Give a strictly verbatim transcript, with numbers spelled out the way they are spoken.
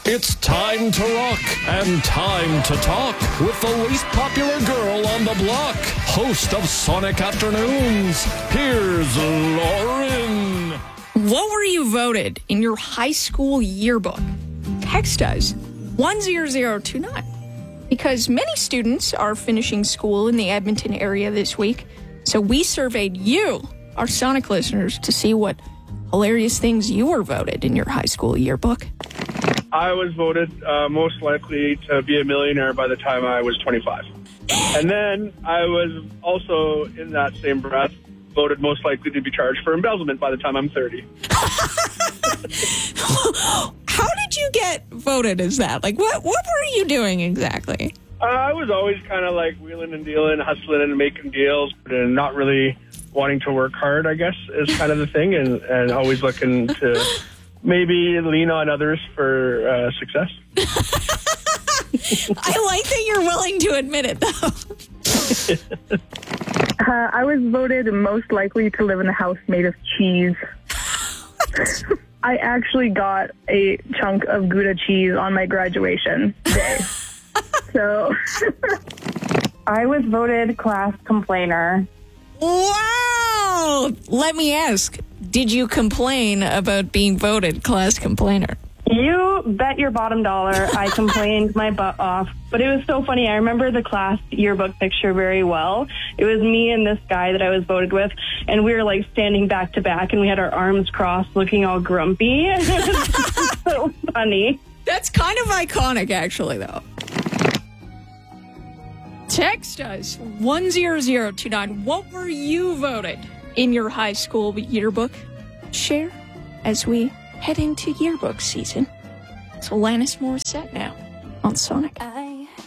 It's time to rock and time to talk with the least popular girl on the block, host of Sonic Afternoons. Here's Lauren. What were you voted in your high school yearbook? Text us one zero zero two nine because many students are finishing school in the Edmonton area this week. So we surveyed you, our Sonic listeners, to see what hilarious things you were voted in your high school yearbook. I was voted uh, most likely to be a millionaire by the time I was twenty-five. And then I was also, in that same breath, voted most likely to be charged for embezzlement by the time I'm thirty. How did you get voted as that? Like, what, what were you doing exactly? Uh, I was always kind of like wheeling and dealing, hustling and making deals, and not really wanting to work hard, I guess, is kind of the thing, and, and always looking to maybe lean on others for uh, success. I like that you're willing to admit it, though. Uh, I was voted most likely to live in a house made of cheese. I actually got a chunk of Gouda cheese on my graduation day. So I was voted class complainer. Wow! Let me ask, did you complain about being voted class complainer? You bet your bottom dollar I complained my butt off. But it was so funny. I remember the class yearbook picture very well. It was me and this guy that I was voted with, and we were like standing back to back, and we had our arms crossed looking all grumpy. It was so funny. That's kind of iconic, actually, though. Text us one zero zero two nine. What were you voted in your high school yearbook? Share as we head into yearbook season. It's Alanis Morissette now on Sonic.